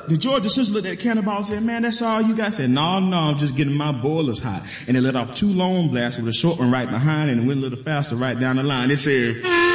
The Georgia sister looked at Cannonball and said, man, that's all you got? I said, no, I'm just getting my boilers hot. And they let off 2 long blasts with a short one right behind and it went a little faster right down the line. They said,